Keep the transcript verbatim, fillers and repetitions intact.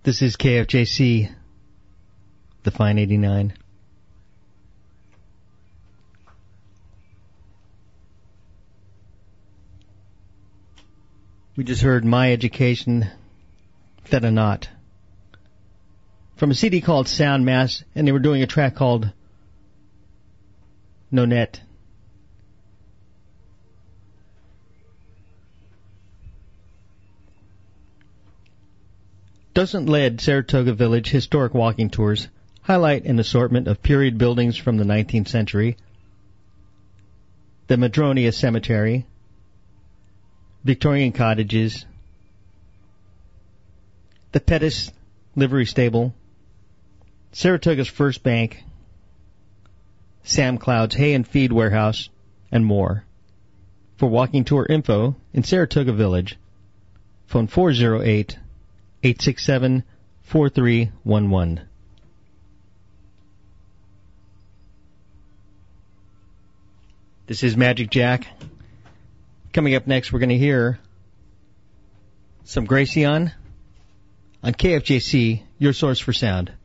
This is K F J C, the Fine eighty-nine. We just heard My Education, Fed a Knot, from a C D called Sound Mass, and they were doing a track called No Net. Doesn't lead Saratoga Village historic walking tours highlight an assortment of period buildings from the nineteenth century, the Madronia Cemetery, Victorian cottages, the Pettis Livery Stable, Saratoga's First Bank, Sam Cloud's Hay and Feed Warehouse, and more. For walking tour info in Saratoga Village, phone four oh eight, eight six seven, four three one one. This is Magic Jack. Coming up next, we're going to hear some Gracian on K F J C, your source for sound.